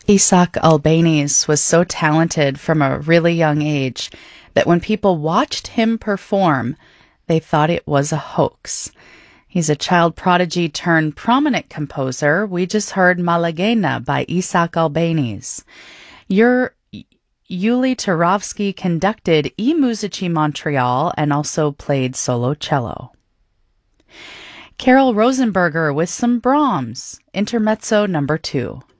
Isaac Albéniz was so talented from a really young age that when people watched him perform, they thought it was a hoax. He's a child prodigy turned prominent composer. We just heard Malaguena by Isaac Albéniz. Yuli Turovsky conducted I Musici Montreal and also played solo cello. Carol Rosenberger with some Brahms, Intermezzo number 2.